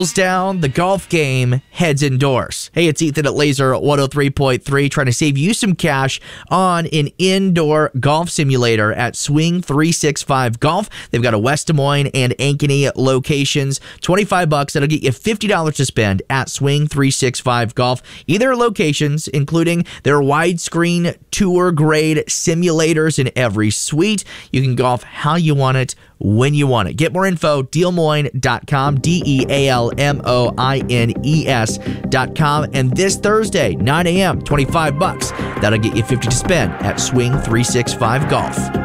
down, the golf game heads indoors. Hey, it's Ethan at Laser 103.3 trying to save you some cash on an indoor golf simulator at Swing 365 Golf. They've got a West Des Moines and Ankeny locations. $25. That'll get you $50 to spend at Swing 365 Golf. Either locations, including their widescreen tour grade simulators in every suite. You can golf how you want it, when you want it. Get more info, dealmoines.com, DealMoines.com. And this Thursday, 9 a.m., $25. That'll get you $50 to spend at Swing 365 Golf.